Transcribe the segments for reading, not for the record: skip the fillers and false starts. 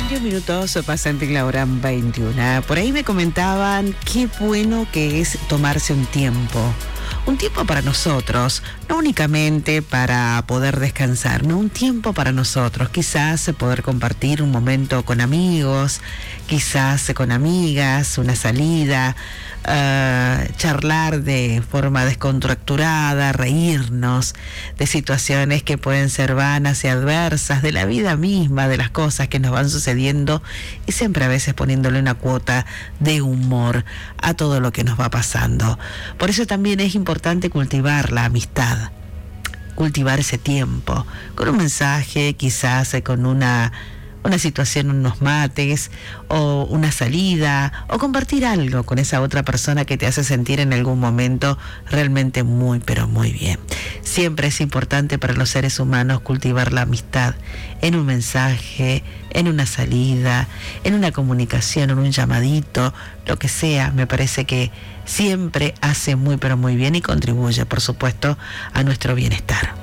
21 minutos pasan de la hora 21. Por ahí me comentaban qué bueno que es tomarse un tiempo para nosotros, no únicamente para poder descansar, no, un tiempo para nosotros, quizás poder compartir un momento con amigos, quizás con amigas, una salida, charlar de forma descontracturada, reírnos de situaciones que pueden ser vanas y adversas, de la vida misma, de las cosas que nos van sucediendo, y siempre a veces poniéndole una cuota de humor a todo lo que nos va pasando. Por eso también es importante cultivar la amistad, cultivar ese tiempo, con un mensaje, quizás con una situación, unos mates, o una salida, o compartir algo con esa otra persona que te hace sentir en algún momento realmente muy, pero muy bien. Siempre es importante para los seres humanos cultivar la amistad en un mensaje, en una salida, en una comunicación, en un llamadito, lo que sea. Me parece que siempre hace muy, pero muy bien y contribuye, por supuesto, a nuestro bienestar.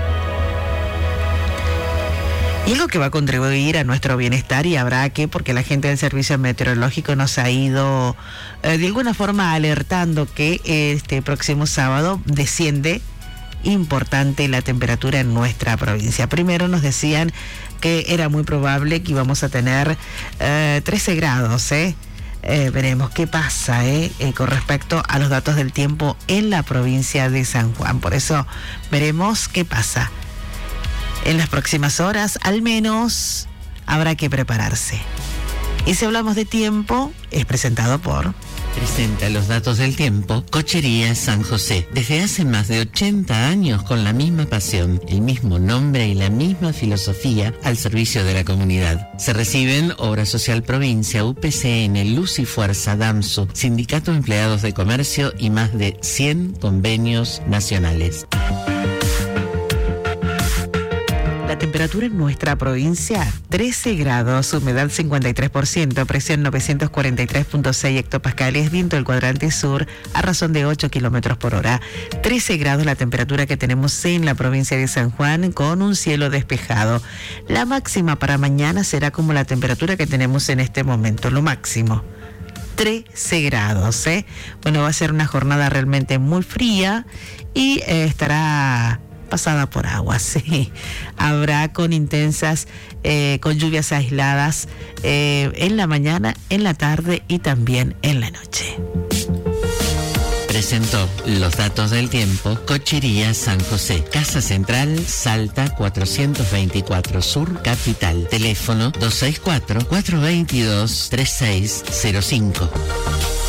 Y algo que va a contribuir a nuestro bienestar, y habrá que, porque la gente del servicio meteorológico nos ha ido de alguna forma alertando que este próximo sábado desciende importante la temperatura en nuestra provincia. Primero nos decían que era muy probable que íbamos a tener 13 grados, veremos qué pasa con respecto a los datos del tiempo en la provincia de San Juan. Por eso veremos qué pasa. En las próximas horas, al menos, habrá que prepararse. Y si hablamos de tiempo, es presentado por... Presenta los datos del tiempo Cochería San José. Desde hace más de 80 años con la misma pasión, el mismo nombre y la misma filosofía al servicio de la comunidad. Se reciben Obra Social Provincia, UPCN, Luz y Fuerza, DAMSU, Sindicato de Empleados de Comercio y más de 100 convenios nacionales. La temperatura en nuestra provincia, 13 grados, humedad 53%, presión 943.6 hectopascales, viento del cuadrante sur a razón de 8 kilómetros por hora. 13 grados la temperatura que tenemos en la provincia de San Juan, con un cielo despejado. La máxima para mañana será como la temperatura que tenemos en este momento, lo máximo. 13 grados, Bueno, va a ser una jornada realmente muy fría y estará pasada por agua, sí. Habrá con intensas, con lluvias aisladas en la mañana, en la tarde y también en la noche. Presentó los datos del tiempo Cochería San José, Casa Central, Salta 424 Sur, Capital. Teléfono 264-422-3605.